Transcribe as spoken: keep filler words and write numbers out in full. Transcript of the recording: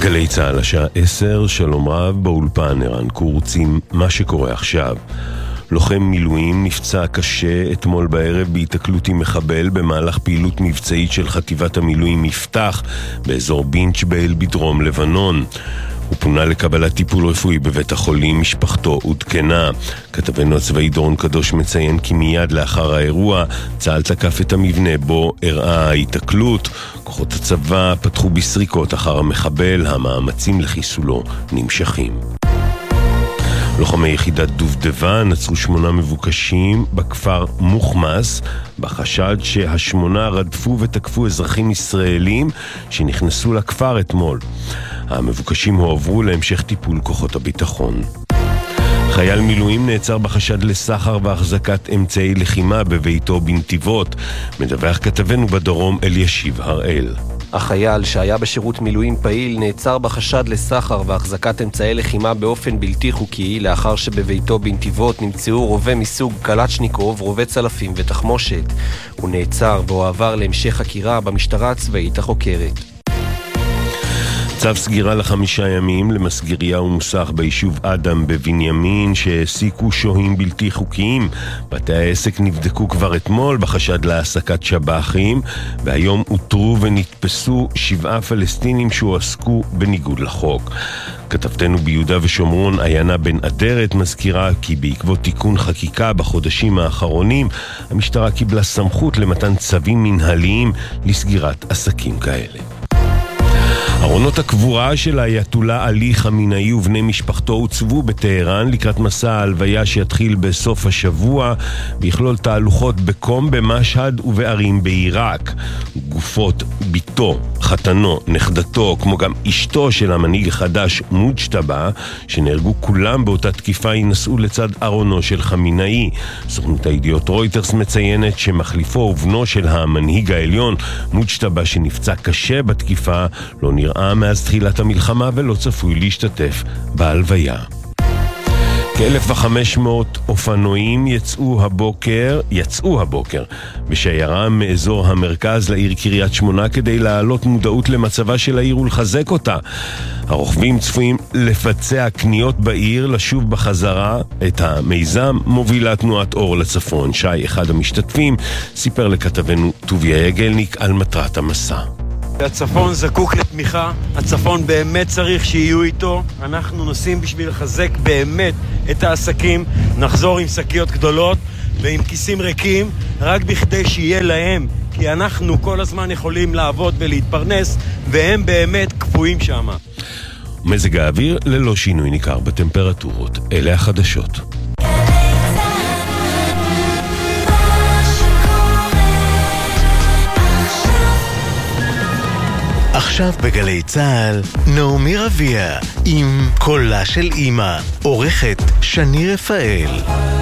גלי צהל, השעה עשר, שלום רב, באולפן ערן קורץ עם מה שקורה עכשיו. לוחם מילואים נפצע קשה אתמול בערב בהיתקלות עם מחבל במהלך פעילות מבצעית של חטיבת המילואים מפתח באזור בינצ'בייל בדרום לבנון. הוא פונה לקבלת טיפול רפואי בבית החולים, משפחתו עודכנה. כתבנו הצבאי דורון קדוש מציין כי מיד לאחר האירוע צה"ל תקף את המבנה בו אירעה ההיתקלות. כוחות הצבא פתחו בסריקות אחר המחבל, המאמצים לחיסולו נמשכים. לוחמי יחידת דובדבן עצרו שמונה מבוקשים בכפר מוחמס בחשד שהשמונה רדפו ותקפו אזרחים ישראלים שנכנסו לכפר אתמול. המבוקשים הועברו להמשך טיפול כוחות הביטחון. חייל מילואים נעצר בחשד לסחר והחזקת אמצעי לחימה בביתו בנתיבות. מדווח כתבנו בדרום אלישיב הראל. החייל שהיה בשירות מילואים פעיל נעצר בחשד לסחר והחזקת אמצעי לחימה באופן בלתי חוקי לאחר שבביתו בנתיבות נמצאו רובה מסוג קלצ'ניקוב, רובה צלפים ותחמושת. הוא נעצר והועבר להמשך חקירה במשטרה הצבאית החוקרת. צו סגירה לחמישה ימים למסגריה ומוסך ביישוב אדם בבנימין שהעסיקו שוהים בלתי חוקיים. בתי העסק נבדקו כבר אתמול בחשד להעסקת שב"חים, והיום אותרו ונתפסו שבעה פלסטינים שהועסקו בניגוד לחוק. כתבתנו ביהודה ושומרון עיינה בן אדרת מזכירה כי בעקבות תיקון חקיקה בחודשים האחרונים המשטרה קיבלה סמכות למתן צווים מנהליים לסגירת עסקים כאלה. ארונות הקבורה של האייתולה עלי חמינאי ובני משפחתו הוצבו בטהרן לקראת מסע ההלוויה שיתחיל בסוף השבוע, ויכלול תהלוכות בקום, במשהד ובערים בעיראק. גופות ביתו, חתנו, נכדתו, כמו גם אשתו של המנהיג החדש מוג'טבה, שנהרגו כולם באותה תקיפה, ינסעו לצד ארונו של חמינאי. סוכנות הידיעות רויטרס מציינת שמחליפו ובנו של המנהיג העליון מוג'טבה, שנפצע קשה בתקיפה, לא נראה מאז תחילת המלחמה ולא צפוי להשתתף בהלוויה. כ-אלף וחמש מאות אופנועים יצאו הבוקר, יצאו הבוקר בשיירה מאזור המרכז לעיר קריית שמונה כדי להעלות מודעות למצבה של העיר ולחזק אותה. הרוכבים צפויים לבצע קניות בעיר, לשוב בחזרה. את המיזם מובילה תנועת אור לצפון. שי, אחד המשתתפים, סיפר לכתבנו טוביה יגלניק על מטרת המסע. הצפון זקוק לתמיכה, הצפון באמת צריך שיהיו איתו. אנחנו נוסעים בשביל לחזק באמת את העסקים, נחזור עם שקיות גדולות ועם כיסים ריקים רק בכדי שיהיה להם, כי אנחנו כל הזמן יכולים לעבוד ולהתפרנס והם באמת קפואים שם. מזג האוויר ללא שינוי ניכר בטמפרטורות. אלה החדשות. עכשיו בגלי צהל, נעמי רביע עם קולה של אמא, עורכת שני רפאל.